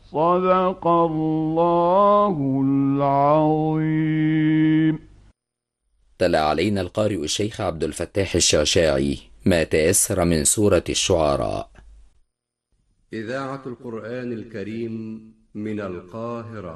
صدق الله العظيم. تلا علينا القارئ الشيخ عبد الفتاح الشعشاعي ما تيسر من سورة الشعراء. إذاعة القرآن الكريم من القاهرة.